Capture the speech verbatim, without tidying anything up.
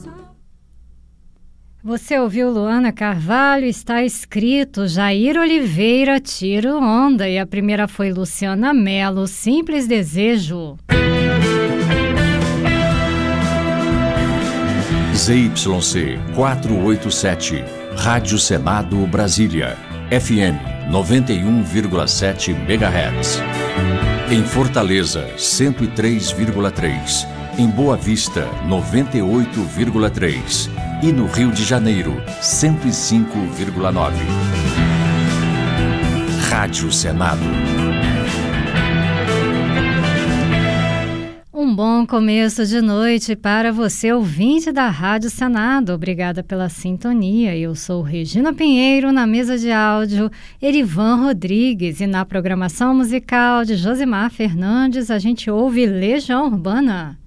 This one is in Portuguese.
Você ouviu Luana Carvalho, está escrito Jair Oliveira, Tiro Onda, e a primeira foi Luciana Mello, Simples Desejo. Z Y C quatrocentos e oitenta e sete, Rádio Senado Brasília, F M noventa e um vírgula sete megahertz. Em Fortaleza, cento e três vírgula três. Em Boa Vista, noventa e oito vírgula três. E no Rio de Janeiro, cento e cinco vírgula nove. Rádio Senado. Um bom começo de noite para você, ouvinte da Rádio Senado. Obrigada pela sintonia. Eu sou Regina Pinheiro, na mesa de áudio, Erivan Rodrigues. E na programação musical de Josimar Fernandes, a gente ouve Legião Urbana.